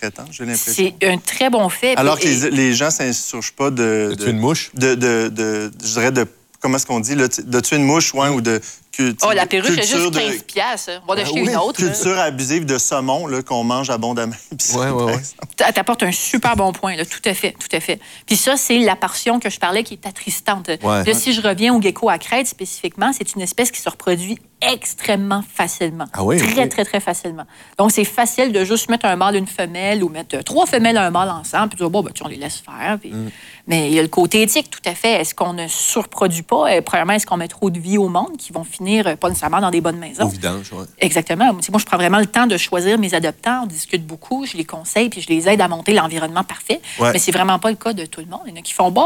maltraitant, j'ai l'impression. C'est un très bon fait. Alors que les gens ne s'insurgent pas de tuer une mouche? Je dirais comment est-ce qu'on dit, là, de tuer une mouche, ou de... la perruche, c'est juste 15 piastres. On va en acheter une autre. Culture abusive de saumon là, qu'on mange abondamment. Oui. T'apportes un super bon point, là. Tout à fait. Puis ça, c'est la portion que je parlais qui est attristante. Ouais. Là, si je reviens au gecko à crête spécifiquement, c'est une espèce qui se reproduit extrêmement facilement. Ah oui? Très facilement. Donc, c'est facile de juste mettre un mâle et une femelle ou mettre 3 femelles et un mâle ensemble puis dire, on les laisse faire. Puis... Mais il y a le côté éthique, tout à fait. Est-ce qu'on ne surproduit pas? Premièrement, est-ce qu'on met trop de vie au monde qui vont finir pas nécessairement dans des bonnes maisons? Au vidange, oui. Exactement. Moi, je prends vraiment le temps de choisir mes adoptants. On discute beaucoup, je les conseille puis je les aide à monter l'environnement parfait. Ouais. Mais c'est vraiment pas le cas de tout le monde. Il y en a qui font,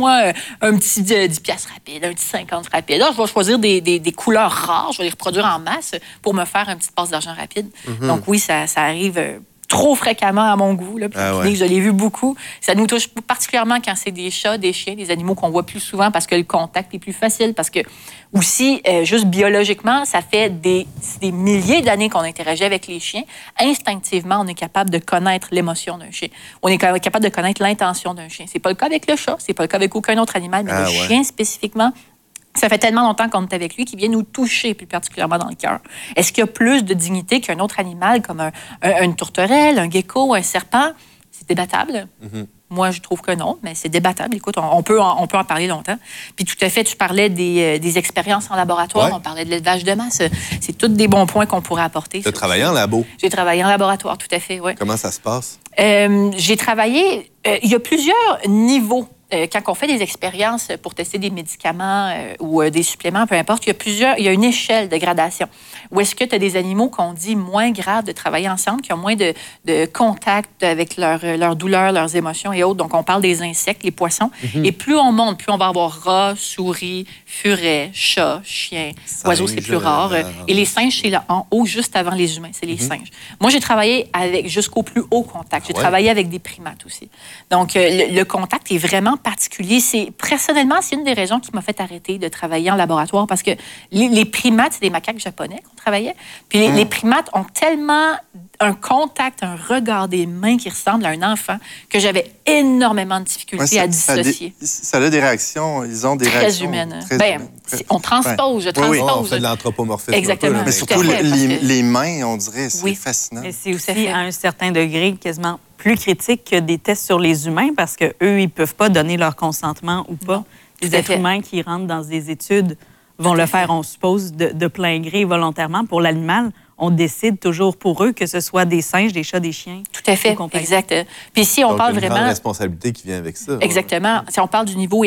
un petit 10 piastres rapide, un petit 50 rapide. Là, je vais choisir des couleurs rares. Je vais les reproduire en masse pour me faire une petite passe d'argent rapide. Donc oui, ça arrive trop fréquemment à mon goût. Là, puis je l'ai vu beaucoup. Ça nous touche particulièrement quand c'est des chats, des chiens, des animaux qu'on voit plus souvent parce que le contact est plus facile. Parce que aussi, juste biologiquement, ça fait des milliers d'années qu'on interagit avec les chiens. Instinctivement, on est capable de connaître l'émotion d'un chien. On est capable de connaître l'intention d'un chien. C'est pas le cas avec le chat, c'est pas le cas avec aucun autre animal, mais le chien spécifiquement, ça fait tellement longtemps qu'on est avec lui qu'il vient nous toucher plus particulièrement dans le cœur. Est-ce qu'il y a plus de dignité qu'un autre animal comme une tourterelle, un gecko, un serpent? C'est débattable. Moi, je trouve que non, mais c'est débattable. Écoute, on peut en parler longtemps. Puis tout à fait, tu parlais des expériences en laboratoire, on parlait de l'élevage de masse. C'est tous des bons points qu'on pourrait apporter. Tu as travaillé en labo? J'ai travaillé en laboratoire, tout à fait, oui. Comment ça se passe? J'ai travaillé... il y a plusieurs niveaux. Quand on fait des expériences pour tester des médicaments ou des suppléments, peu importe, il y a une échelle de gradation. Où est-ce que tu as des animaux qu'on dit moins graves de travailler ensemble, qui ont moins de contact avec leurs douleurs, leurs émotions et autres. Donc, on parle des insectes, les poissons. Et plus on monte, plus on va avoir rats, souris, furets, chats, chiens, oiseaux, c'est plus rare. Et les singes, c'est là en haut, juste avant les humains, c'est les singes. Moi, j'ai travaillé jusqu'au plus haut contact. J'ai travaillé avec des primates aussi. Donc, le contact est vraiment particulier. Personnellement, c'est une des raisons qui m'a fait arrêter de travailler en laboratoire parce que les primates, c'est des macaques japonais qu'on travaillait. Puis les primates ont tellement un contact, un regard des mains qui ressemble à un enfant que j'avais énormément de difficultés à dissocier. Ça a des réactions, ils ont des réactions humaines. Très humaines. On transpose, je transpose. On fait de l'anthropomorphisme. Exactement. Mais surtout les mains, on dirait, c'est fascinant. Mais c'est aussi à un certain degré quasiment plus critique que des tests sur les humains parce qu'eux, ils ne peuvent pas donner leur consentement ou pas. Les êtres humains qui rentrent dans des études vont le faire, on suppose, de plein gré volontairement. Pour l'animal, on décide toujours pour eux, que ce soit des singes, des chats, des chiens. Tout à fait, exact. Puis si on parle vraiment... une grande responsabilité qui vient avec ça. Exactement. Si on parle du niveau